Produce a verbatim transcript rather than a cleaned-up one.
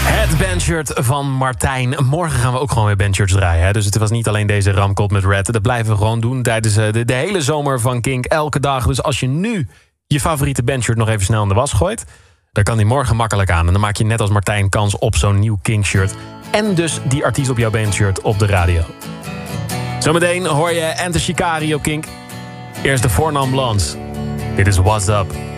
Het bandshirt van Martijn. Morgen gaan we ook gewoon weer bandshirts draaien. Hè? Dus het was niet alleen deze ramkot met Red. Dat blijven we gewoon doen tijdens de, de hele zomer van Kink. Elke dag. Dus als je nu je favoriete bandshirt nog even snel in de was gooit, dan kan die morgen makkelijk aan. En dan maak je net als Martijn kans op zo'n nieuw Kink-shirt. En dus die artiest op jouw bandshirt op de radio. Zometeen hoor je Enter Shikari op Kink. Eerst de Four Non Blondes. Dit is What's Up.